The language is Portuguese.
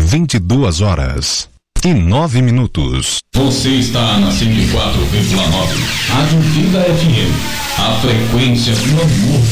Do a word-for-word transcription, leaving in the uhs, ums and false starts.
vinte e duas horas e nove minutos. Você está na cento e quatro vírgula nove. Rádio Vida F M. A frequência do amor.